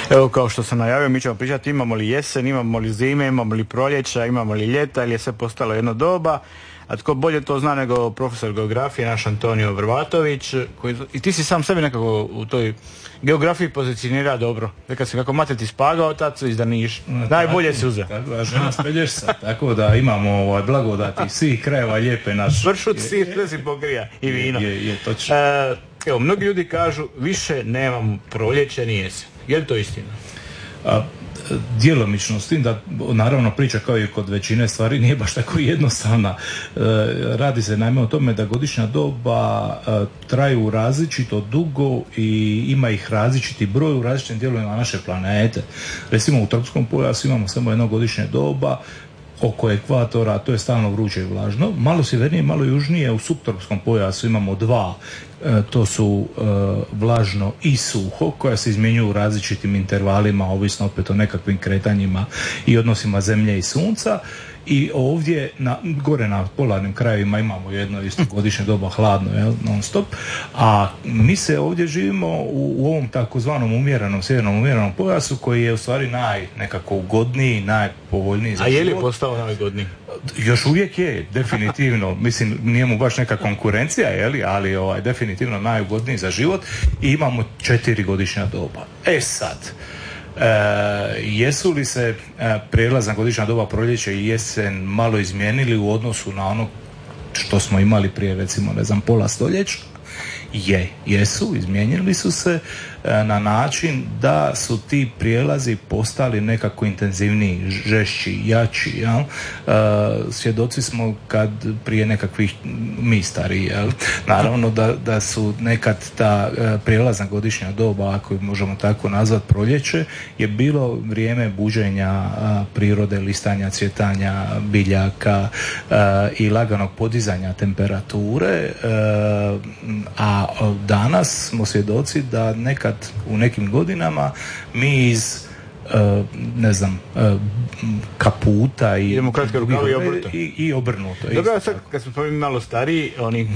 Evo, kao što sam najavio, mi ćemo pričati imamo li jesen, imamo li zime, imamo li proljeća, imamo li ljeta, ili je sve postalo jedno doba. A tko bolje to zna nego profesor geografije, naš Antonio Vrvatović, i ti si sam sebi nekako u toj geografiji pozicionira dobro. Rekao si kako mater ti spagao, tad su izdaniš. Najbolje si uzeo. Tako da, žena Spelješa, tako da imamo blagodati svih krajeva lijepe naše. Pršut, sir, sve si pokrija i vino. Je točno. Evo, mnogi ljudi kažu više nemam proljeće ni jesen. Je li to istina? Djelomično, s tim da naravno priča kao i kod većine stvari nije baš tako jednostavna. Radi se naime o tome da godišnja doba traju različito dugo i ima ih različiti broj u različitim dijelovima naše planete. Recimo u tropskom pojasu imamo samo jedno godišnje doba, oko ekvatora, to je stalno vruće i vlažno. Malo sjevernije, malo južnije, u subtropskom pojasu imamo dva, to su vlažno i suho, koja se izmjenjuju u različitim intervalima, ovisno opet o nekakvim kretanjima i odnosima zemlje i sunca. I ovdje gore na polarnim krajevima imamo jedno isto godišnje doba hladno, non stop, a mi se ovdje živimo u ovom takozvanom umjerenom, sjevernom umjerenom pojasu, koji je u stvari nekako ugodniji, najpovoljniji za život. A je li postao najgodniji? Još uvijek je, definitivno. Mislim, nije mu baš neka konkurencija, ali definitivno najugodniji za život. I imamo 4 godišnja doba. Sad, jesu li se prijelazna godišnja doba proljeće i jesen malo izmijenili u odnosu na ono što smo imali prije, recimo, pola stoljeća? Jesu, izmijenili su se na način da su ti prijelazi postali nekako intenzivniji, žešći, jači. Svjedoci smo kad prije nekakvih, mi stariji, naravno da su nekad ta prijelazna godišnja doba, ako možemo tako nazvati proljeće, je bilo vrijeme buđenja prirode, listanja, cvjetanja biljaka i laganog podizanja temperature, a danas smo svjedoci da nekad u nekim godinama mi iz kaputa i demokratske rukave i obrnuto. Dobro, sad kad smo malo stariji,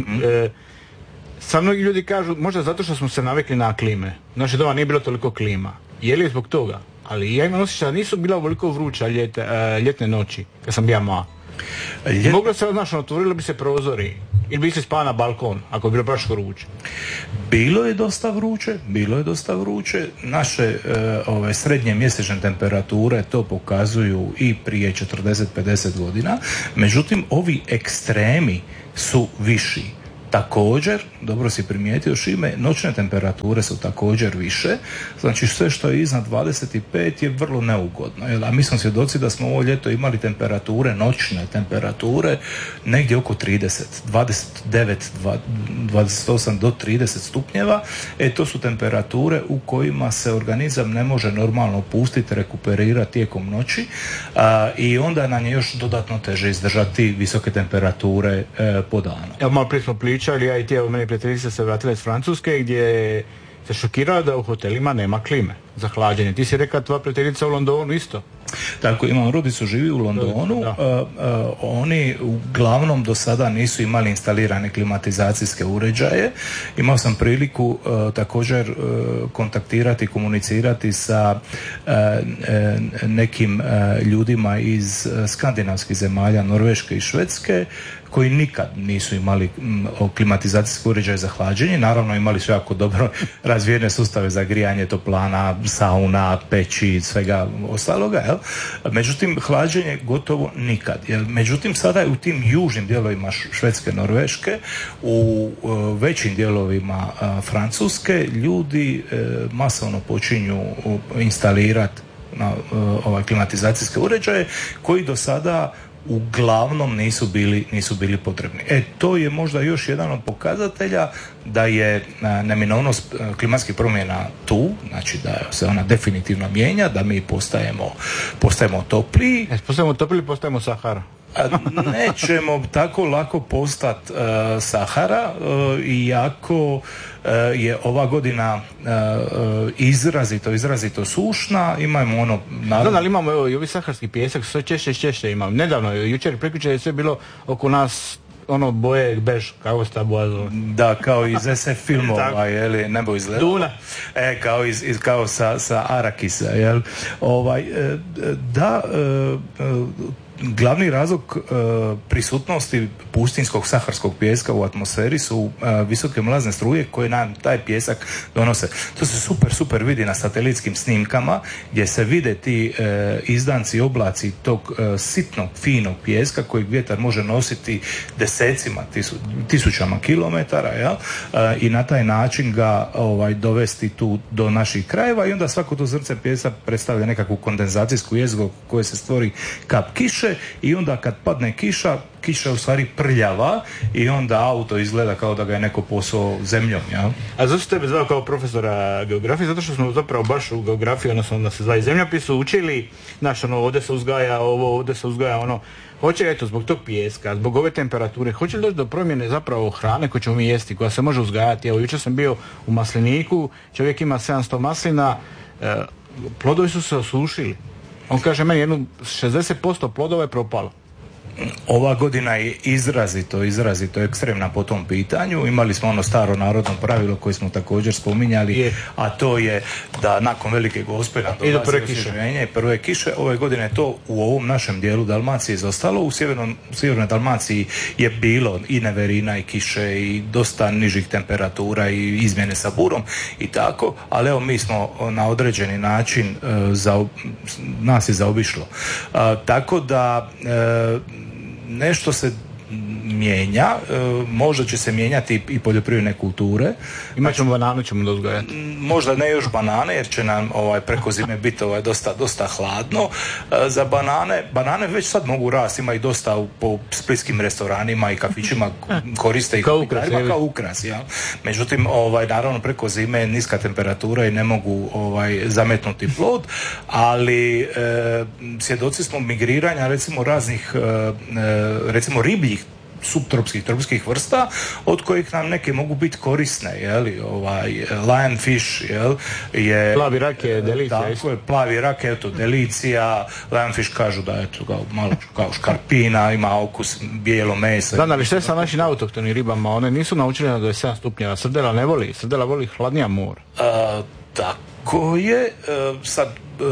sad mnogi ljudi kažu, možda zato što smo se navikli na klime. Naše doma nije bilo toliko klima. Je li zbog toga? Ali ja imam osjećaj da nisu bila ovoliko vruća ljetne noći, kad sam bio mlad. Moglo se, otvorilo bi se prozori. Ili bi se spao na balkon, ako je bilo baš vruće? Bilo je dosta vruće. Naše srednje mjesečne temperature to pokazuju i prije 40-50 godina. Međutim, ovi ekstremi su viši. Također, dobro si primijetio, Šime, noćne temperature su također više, znači sve što je iznad 25 je vrlo neugodno. A mi smo svjedoci da smo ovo ljeto imali temperature, noćne temperature, negdje oko 30, 29, 28 do 30 stupnjeva. To su temperature u kojima se organizam ne može normalno pustiti, rekuperirati tijekom noći, i onda nam je još dodatno teže izdržati visoke temperature po danu. Evo, malo prije smo pričali, ja i ti, evo, meni prijateljica se vratila iz Francuske, gdje se šokirala da u hotelima nema klime za hlađenje. Ti si rekao, tvoja prijateljica u Londonu isto. Tako, imam rodicu živi u Londonu. Oni uglavnom do sada nisu imali instalirane klimatizacijske uređaje. Imao sam priliku također kontaktirati, komunicirati sa nekim ljudima iz skandinavskih zemalja, Norveške i Švedske, koji nikad nisu imali klimatizacijske uređaje za hlađenje. Naravno, imali su jako dobro razvijene sustave za grijanje toplana, sauna, peći i svega ostaloga. Međutim, hlađenje gotovo nikad. Međutim, sada je u tim južnim dijelovima Švedske, Norveške, u većim dijelovima Francuske, ljudi masovno počinju instalirati klimatizacijske uređaje koji do sada uglavnom nisu bili potrebni. To je možda još jedan od pokazatelja da je neminovnost klimatskih promjena tu, znači da se ona definitivno mijenja, da mi postajemo topliji. Postajemo topliji, postajemo Sahara. Nećemo tako lako postati Sahara, iako je ova godina izrazito sušna. Imamo ono... ali imamo i ovi saharski pijesak, sve češće imamo. Nedavno, jučer i prekjučer je sve bilo oko nas ono boje bež, kako se ta boja zove? Da, kao iz SF filmova, jel, nebo izgleda. Duna. Kao sa Arakisa, jel. Glavni razlog prisutnosti pustinskog saharskog pijeska u atmosferi su visoke mlazne struje koje nam taj pijesak donose. To se super vidi na satelitskim snimkama gdje se vide ti izdanci, oblaci tog sitnog, finog pijeska kojeg vjetar može nositi desecima, tisućama kilometara, jel? I na taj način ga dovesti tu do naših krajeva i onda svako to zrnce pijeska predstavlja nekakvu kondenzacijsku jezgru koje se stvori kap kiše i onda kad padne kiša je u stvari prljava i onda auto izgleda kao da ga je neko posao zemljom, ja? A zašto tebe zvao kao profesora geografije? Zato što smo zapravo baš u geografiji, odnosno da se zva i zemljopisu, učili, znaš, ovdje se uzgaja ovo, ovdje se uzgaja ono. Hoće, eto, zbog tog pijeska, zbog ove temperature, hoće li doći do promjene zapravo hrane koju ćemo mi jesti, koja se može uzgajati? Evo, jučer sam bio u masliniku, čovjek ima 700 maslina, plodovi su se osušili. On kaže meni 60% plodova je propalo. Ova godina je izrazito ekstremna po tom pitanju. Imali smo ono staro narodno pravilo koje smo također spominjali, a to je da nakon Velike Gospe dolazi osvježenje i prve kiše. Ove godine je to u ovom našem dijelu Dalmacije izostalo. U sjevernoj Dalmaciji je bilo i neverina i kiše i dosta nižih temperatura i izmjene sa burom i tako, ali evo mi smo na određeni način nas je zaobišlo. Tako da nešto se mijenja, možda će se mijenjati i poljoprivredne kulture. Imaćemo bananu, ćemo da uzgajati. Možda ne još banane, jer će nam preko zime biti dosta hladno. Za banane već sad mogu rasti, ima i dosta po splitskim restoranima i kafićima koriste ih kao ukras. Ja? Međutim, naravno preko zime niska temperatura i ne mogu zametnuti plod, ali svjedoci smo migriranja recimo raznih recimo ribljih subtropskih, tropskih vrsta, od kojih nam neke mogu biti korisne, jeli, lionfish, je plavi rak je delicija. Tako je, plavi rak je to delicija, lionfish kažu da je to malo kao škarpina, ima okus bijelo mesa. Da, ali što je sa našim autohtonim ribama, one nisu naučili na 27 stupnjeva, srdela ne voli, srdela voli hladnija mora. Tako je, sad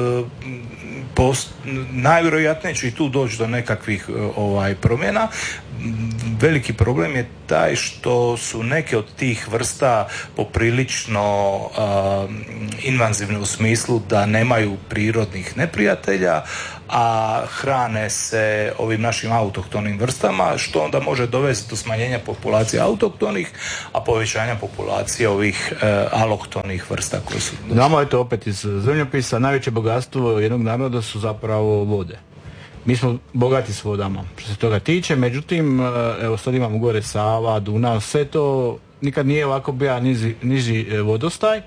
najvjerojatnije će i tu doći do nekakvih promjena. Veliki problem je taj što su neke od tih vrsta poprilično invazivne u smislu da nemaju prirodnih neprijatelja, a hrane se ovim našim autohtonim vrstama, što onda može dovesti do smanjenja populacije autohtonih, a povećanja populacije ovih alohtonih vrsta koje su... Znamo, eto, opet iz zemljopisa, najveće bogatstvo jednog naroda su zapravo vode. Mi smo bogati s vodama, što se toga tiče, međutim, evo sad imamo gore Sava, Dunav, sve to nikad nije ovako bio niži vodostaj.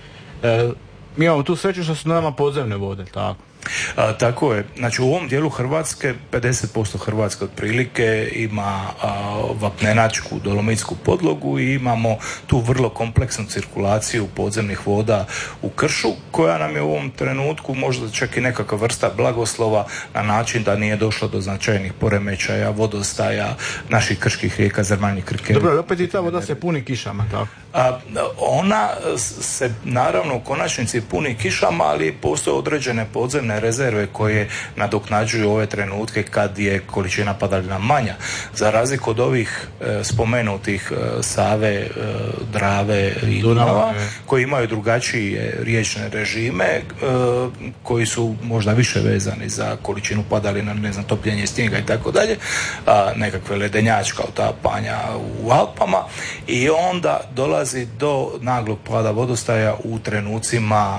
Mi imamo tu sreću što su nama podzemne vode, tako. Tako je. Znači u ovom dijelu Hrvatske 50% Hrvatske otprilike ima vapnenačku dolomitsku podlogu i imamo tu vrlo kompleksnu cirkulaciju podzemnih voda u kršu, koja nam je u ovom trenutku možda čak i nekakva vrsta blagoslova na način da nije došlo do značajnih poremećaja vodostaja naših krških rijeka, Zrmanjih, Krke. Dobro, opet i ta voda se puni kišama, tako? Ona se naravno u konačnici puni kišama, ali postoje određene podzemne rezerve koje nadoknađuju ove trenutke kad je količina padalina manja. Za razliku od ovih spomenutih Save, Drave i Dunava, koji imaju drugačije riječne režime, koji su možda više vezani za količinu padalina, ne znam, topljenje snijega i tako dalje, nekakve ledenjačka otapanja u Alpama, i onda dolazi do naglog pada vodostaja u trenucima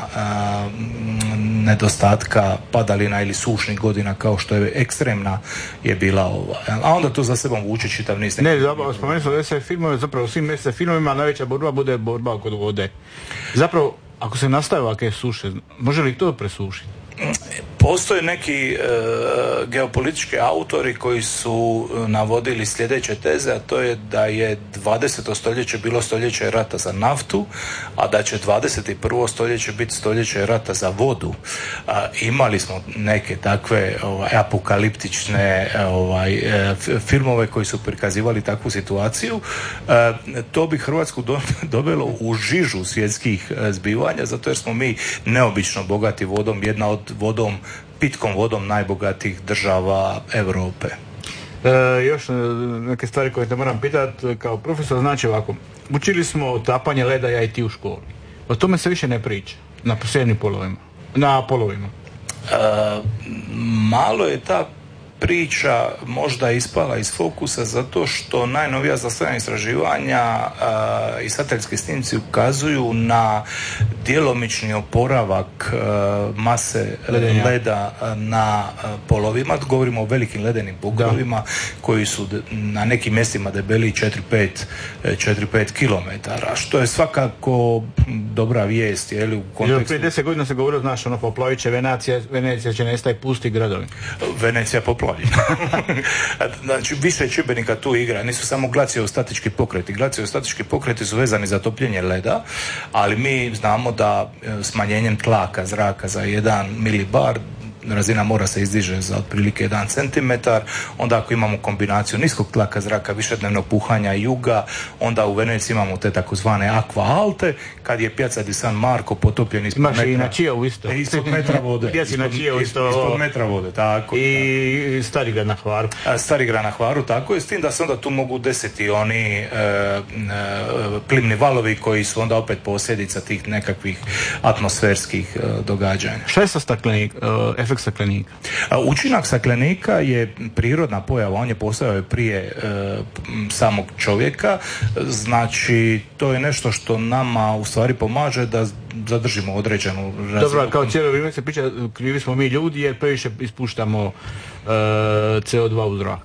nedostatka padalina ili sušnih godina, kao što je ekstremna je bila ova. A onda to za sebom vuče čitav niz. Ne, zapravo spomenuli smo SF filmove, zapravo u svim SF filmovima najveća borba bude borba kod vode. Zapravo, ako se nastave ovakve suše, može li to presušiti? Postoje neki geopolitički autori koji su navodili sljedeće teze, a to je da je 20. stoljeće bilo stoljeće rata za naftu, a da će 21. stoljeće biti stoljeće rata za vodu. Imali smo neke takve apokaliptične filmove koji su prikazivali takvu situaciju. To bi Hrvatsku dovelo u žižu svjetskih zbivanja, zato jer smo mi neobično bogati vodom, jedna od pitkom vodom najbogatijih država Europe. Još neke stvari koje te moram pitati kao profesor. Znači ovako, učili smo otapanje leda ja i ti u školi. O tome se više ne priča na posljednjim polovima. Malo je ta priča možda ispala iz fokusa zato što najnovija znanstvena istraživanja i satelitski snimci ukazuju na djelomični oporavak mase leda na polovima. Govorimo o velikim ledenim bugarovima koji su na nekim mjestima debeli 4-5 km, što je svakako dobra vijest. U kontekstu... Prije 10 godina se govorilo, znaš, poplavit će Venecija će nestaje pusti gradovi. Venecija poplavljena. Znači, više čimbenika tu igra. Nisu samo glaciostatički pokreti. Glaciostatički pokreti su vezani za topljenje leda, ali mi znamo da smanjenjem tlaka zraka za 1 milibar razina mora se izdiže za otprilike 1 cm. Onda ako imamo kombinaciju niskog tlaka zraka, višednevnog puhanja i juga, onda u Veneciji imamo te takozvane aqua alte, kad je Piazza di San Marco potopljen ispod metra. Imaš i na Čijevu isto. Ispod metra vode. Ispod metra vode, tako. I Starigrad na Hvaru. Starigrad na Hvaru, tako je, s tim da se onda tu mogu desiti oni plimni valovi koji su onda opet posljedica tih nekakvih atmosferskih događanja. Šta je sa efekt staklenika? Učinak staklenika je prirodna pojava, on je postojao prije samog čovjeka, znači to je nešto što nama u stvari pomaže da zadržimo određenu razinu. Dobro, kao cijelo vrijeme se priča, krivi smo mi ljudi jer previše ispuštamo CO2 u zrak.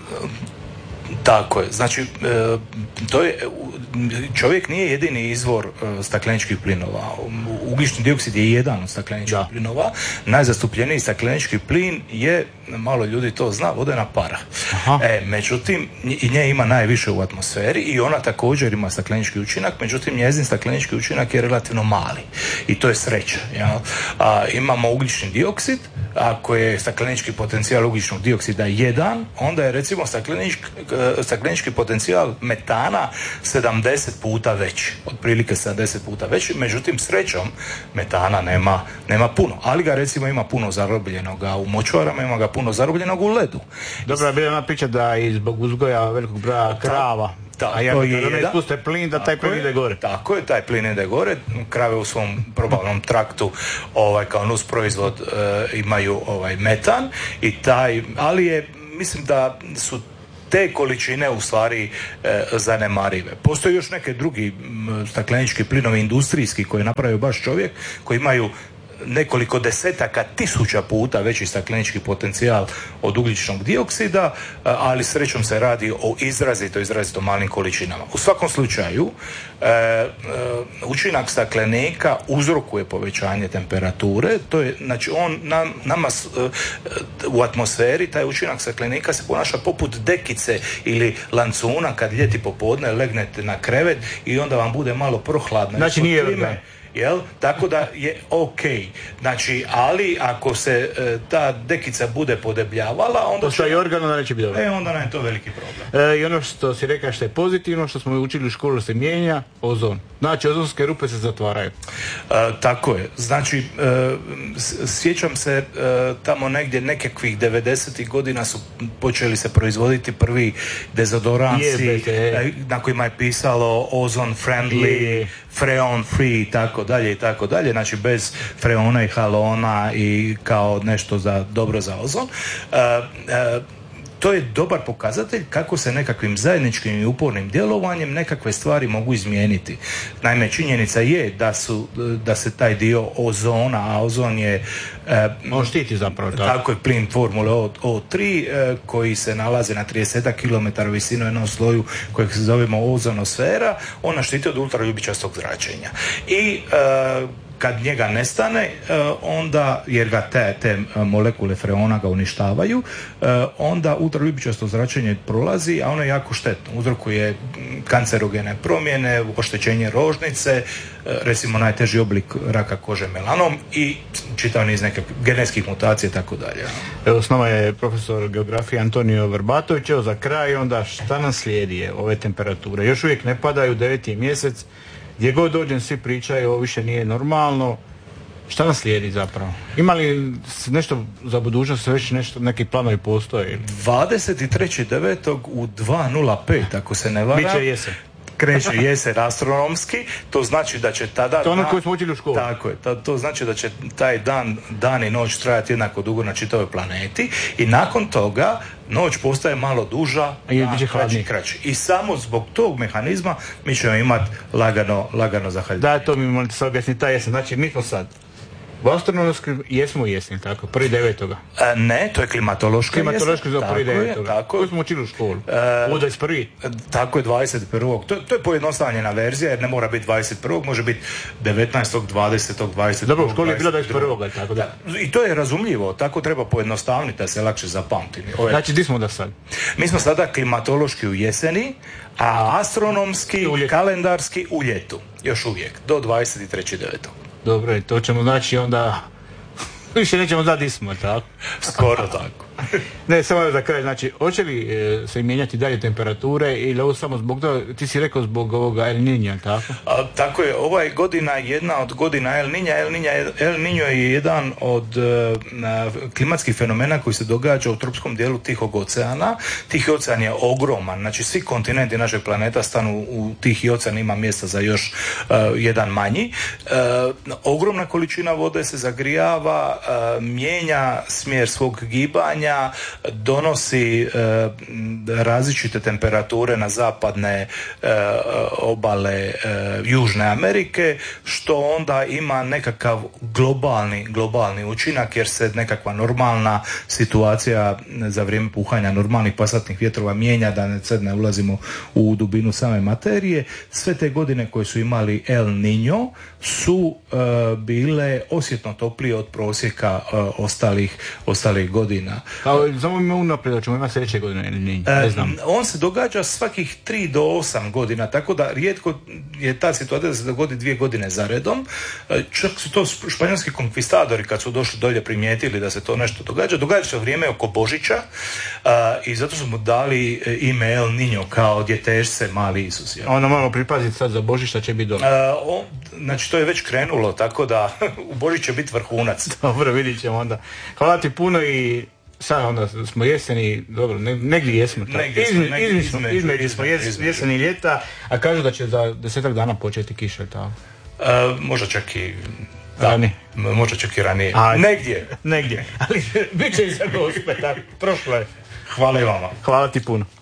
Tako je, znači to je, čovjek nije jedini izvor stakleničkih plinova. Ugljični dioksid je jedan od stakleničkih plinova. Najzastupljeniji staklenički plin je, malo ljudi to zna, vodena para. Međutim, i nje ima najviše u atmosferi i ona također ima staklenički učinak, međutim njezin staklenički učinak je relativno mali i to je sreća. Imamo ugljični dioksid, ako je staklenički potencijal ugljičnog dioksida 1, onda je recimo staklenički potencijal metana 70 puta veći, otprilike 70 puta veći, međutim srećom metana nema puno, ali ga recimo ima puno zarobljenoga u močvarama, ima ga puno zarobljenog u ledu. Dobro, je bila jedna priča da i zbog uzgoja velikog broja krava, a ja da ne ispuste plin, da taj plin ide gore. Tako je, taj plin ide gore. Krave u svom probavnom traktu kao nus proizvod imaju metan i ali je, mislim da su te količine u stvari zanemarive. Postoje još neke drugi staklenički plinovi industrijski koje je napravio baš čovjek, koji imaju nekoliko desetaka tisuća puta veći staklenički potencijal od ugljičnog dioksida, ali srećom se radi o izrazito malim količinama. U svakom slučaju, učinak staklenika uzrokuje povećanje temperature, to je, znači on nama u atmosferi, taj učinak staklenika se ponaša poput dekice ili lancuna kad ljeti popodne legnete na krevet i onda vam bude malo prohladno. Znači nije vreme. Tako da je ok. Znači, ali ako se ta dekica bude podebljavala, onda to što je organo neće biti dobro. Onda nam je to veliki problem. I ono što si rekao što je pozitivno, što smo učili u školu, se mijenja ozon. Znači, ozonske rupe se zatvaraju. Tako je. Znači, sjećam se tamo negdje nekakvih 90-ih godina su počeli se proizvoditi prvi dezodoransi na kojima je pisalo ozon friendly, freon free i tako dalje, znači bez freona i halona i kao nešto dobro za ozon. To je dobar pokazatelj kako se nekakvim zajedničkim i upornim djelovanjem nekakve stvari mogu izmijeniti. Naime, činjenica je da se taj dio ozona, a ozon je on štiti zapravo tako je plin formule O3 koji se nalazi na 30 km visinu jednom sloju kojeg se zovemo ozonosfera, ona štiti od ultraljubičastog zračenja. I kad njega nestane, onda, jer ga te molekule freona ga uništavaju, onda ultraljubičasto zračenje prolazi, a ono je jako štetno. Uzrokuje kancerogene promjene, oštećenje rožnice, recimo najteži oblik raka kože melanom i čitav niz neke genetskih mutacija i tako dalje. Evo s nama je profesor geografije Antonio Vrbatović. Evo za kraj onda šta nam slijedi ove temperature? Još uvijek ne padaju, 9. mjesec, gdje god dođem svi pričaju ovo više nije normalno. Šta nam slijedi zapravo? Ima li nešto za budućnost, već nešto, neki planovi postoje? 23.9. u 2:05, ako se ne varam. Biće jesen. Kreće jesen astronomski, to znači da će tada... To je ono koji smo učili u školu. Tako je, to znači da će taj dan i noć trajati jednako dugo na čitavoj planeti i nakon toga noć postaje malo duža, kraći. I samo zbog tog mehanizma mi ćemo imati lagano zahaljivanje. Da, to mi molite se objasniti, taj jesen. Znači, mi smo sad u astronomskoj jesmo u jesen, tako? 1.9. Ne, to je klimatološka jesen. Klimatološka za 1.9. Koju smo učili u školu? U 21. Tako je, 21. To je pojednostavljena verzija, jer ne mora biti 21. Može biti 19. 20. 20. Dobro, u školi je bilo 21. Tako da. I to je razumljivo, tako treba pojednostavniti da se lakše zapamti. Znači, di smo da sad? Mi smo sada klimatološki u jeseni, a astronomski, kalendarski u ljetu. Još uvijek, do 23.9. Dobro, i to ćemo znači onda... Više nećemo znati di smo, tako? Skoro tako. Ne, samo za kraj, znači, hoće li se mijenjati dalje temperature ili ovo samo zbog toga, ti si rekao zbog ovoga El Niña, tako? Tako je, ova je godina jedna od godina El Niño je jedan od klimatskih fenomena koji se događa u tropskom dijelu Tihog oceana. Tihi ocean je ogroman, znači svi kontinenti našeg planeta stanu u Tihi ocean, ima mjesta za još jedan manji. Ogromna količina vode se zagrijava, mijenja smjer svog gibanja, donosi različite temperature na zapadne obale Južne Amerike, što onda ima nekakav globalni učinak, jer se nekakva normalna situacija za vrijeme puhanja normalnih pasatnih vjetrova mijenja, da sad ne ulazimo u dubinu same materije. Sve te godine koje su imali El Niño su bile osjetno toplije od prosjeka ostalih godina. Samo mi unaprijed da ćemo imati sljedeće godine, ne znam. On se događa svakih 3 do 8 godina, tako da rijetko je ta situacija da se dogodi 2 godine za redom. Čak su to španjolski konkvistadori kad su došli dolje primijetili da se to nešto događa se u vrijeme oko Božića i zato su mu dali ime El Niño, kao djetešce mali Isus. Ono moramo pripaziti sad za Božić, šta će biti dobro. Znači to je već krenulo, tako da u Božić će biti vrhunac. Dobro, vidit ćemo onda. Hvala ti puno i sad onda smo jeseni, dobro, negdje jesmo. Između smo jeseni i ljeta, a kažu da će za 10 dana početi kiša, tako? Možda čak i... Ranije. Možda čak i ranije. Negdje. Ali bit će i za Gospe, tako, prošlo je. Hvala i vama. Hvala ti puno.